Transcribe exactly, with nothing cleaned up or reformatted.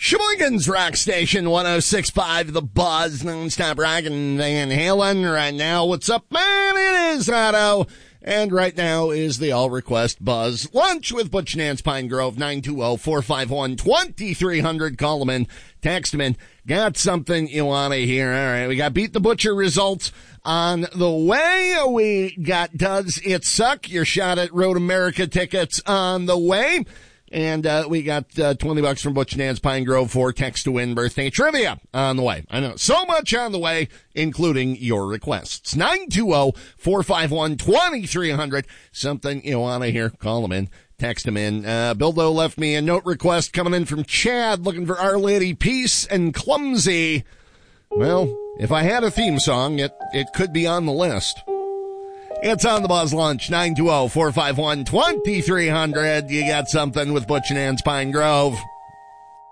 Sheboygan's Rock Station, one oh six point five, The Buzz, non-stop rockin' Van Halen. Right now, what's up, man? It is Otto. And right now is the all-request Buzz Lunch with Butch Nance Pine Grove, nine two zero, four five one, two three zero zero. Call them in, text them in. Got something you want to hear. All right, we got Beat the Butcher results on the way. We got Does It Suck? Your shot at Road America tickets on the way. And uh, we got uh, twenty bucks from Butch Nance Pine Grove for text to win birthday trivia on the way. I know, so much on the way, including your requests. nine two zero, four five one, two three zero zero. Something you want to hear, call them in, text them in. Uh, Bildo left me a note request coming in from Chad looking for Our Lady Peace and Clumsy. Well, if I had a theme song, it, it could be on the list. It's on the Buzz Lunch, nine two zero, four five one, two three zero zero. You got something with Butch and Ann's Pine Grove.